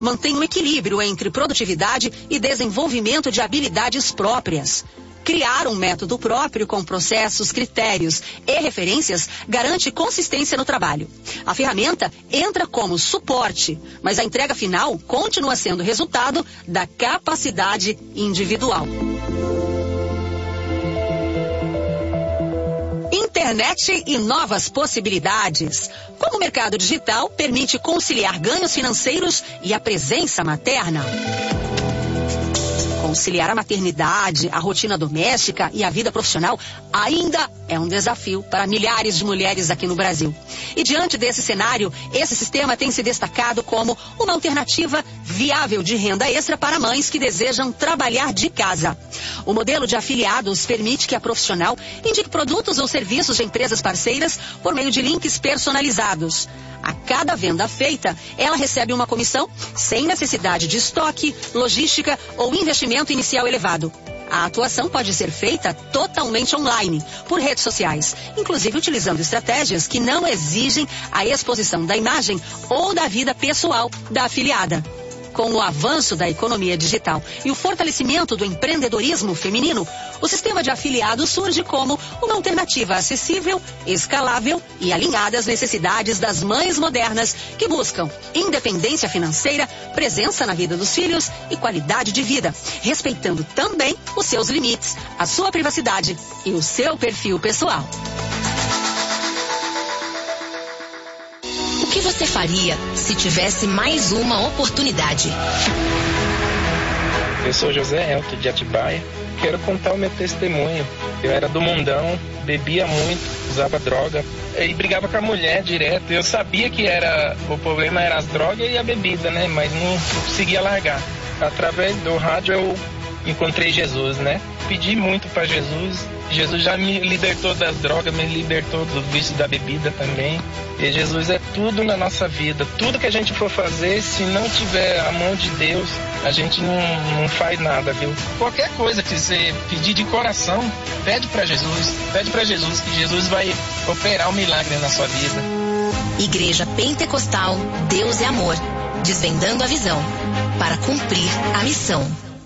Mantém um equilíbrio entre produtividade e desenvolvimento de habilidades próprias. Criar um método próprio com processos, critérios e referências garante consistência no trabalho. A ferramenta entra como suporte, mas a entrega final continua sendo resultado da capacidade individual. Internet e novas possibilidades. Como o mercado digital permite conciliar ganhos financeiros e a presença materna. Conciliar a maternidade, a rotina doméstica e a vida profissional ainda é um desafio para milhares de mulheres aqui no Brasil. E diante desse cenário, esse sistema tem se destacado como uma alternativa viável de renda extra para mães que desejam trabalhar de casa. O modelo de afiliados permite que a profissional indique produtos ou serviços de empresas parceiras por meio de links personalizados. A cada venda feita, ela recebe uma comissão sem necessidade de estoque, logística ou investimento inicial elevado. A atuação pode ser feita totalmente online, por redes sociais, inclusive utilizando estratégias que não exigem a exposição da imagem ou da vida pessoal da afiliada. Com o avanço da economia digital e o fortalecimento do empreendedorismo feminino, o sistema de afiliados surge como uma alternativa acessível, escalável e alinhada às necessidades das mães modernas que buscam independência financeira, presença na vida dos filhos e qualidade de vida, respeitando também os seus limites, a sua privacidade e o seu perfil pessoal. O que você faria se tivesse mais uma oportunidade? Eu sou José Elton de Atibaia. Quero contar o meu testemunho. Eu era do mundão, bebia muito, usava droga e brigava com a mulher direto. Eu sabia que o problema era as drogas e a bebida, né? Mas não conseguia largar. Através do rádio eu encontrei Jesus, né? Pedi muito para Jesus. Jesus já me libertou das drogas, me libertou do vício da bebida também. E Jesus é tudo na nossa vida. Tudo que a gente for fazer, se não tiver a mão de Deus, a gente não faz nada, viu? Qualquer coisa que você pedir de coração, pede para Jesus. Pede para Jesus que Jesus vai operar um milagre na sua vida. Igreja Pentecostal Deus é Amor. Desvendando a visão para cumprir a missão.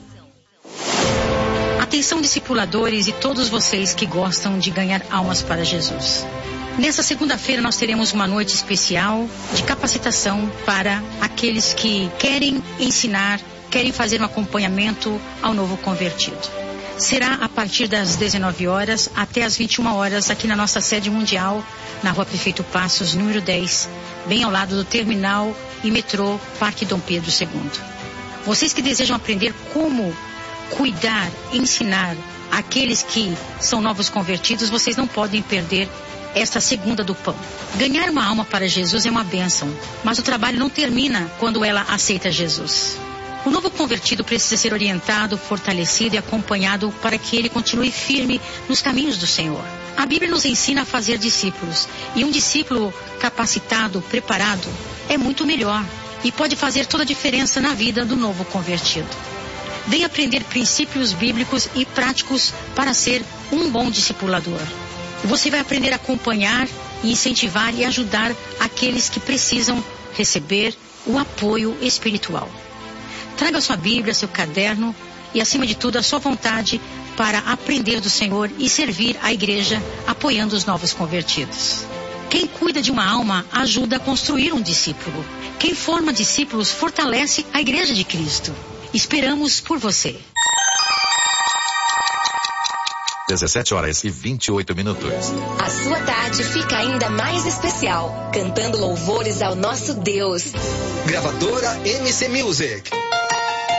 Atenção, discipuladores e todos vocês que gostam de ganhar almas para Jesus. Nessa segunda-feira nós teremos uma noite especial de capacitação para aqueles que querem ensinar, querem fazer um acompanhamento ao novo convertido. Será a partir das 19 horas até as 21 horas aqui na nossa sede mundial, na Rua Prefeito Passos, número 10, bem ao lado do terminal e metrô Parque Dom Pedro II. Vocês que desejam aprender como cuidar, ensinar aqueles que são novos convertidos, vocês não podem perder esta segunda do pão. Ganhar uma alma para Jesus é uma bênção, mas o trabalho não termina quando ela aceita Jesus. O novo convertido precisa ser orientado, fortalecido e acompanhado para que ele continue firme nos caminhos do Senhor. A Bíblia nos ensina a fazer discípulos, e um discípulo capacitado, preparado, é muito melhor e pode fazer toda a diferença na vida do novo convertido. Venha aprender princípios bíblicos e práticos para ser um bom discipulador. Você vai aprender a acompanhar, incentivar e ajudar aqueles que precisam receber o apoio espiritual. Traga sua Bíblia, seu caderno e, acima de tudo, a sua vontade para aprender do Senhor e servir a igreja apoiando os novos convertidos. Quem cuida de uma alma ajuda a construir um discípulo. Quem forma discípulos fortalece a igreja de Cristo. Esperamos por você. 17h28. A sua tarde fica ainda mais especial, cantando louvores ao nosso Deus. Gravadora MC Music.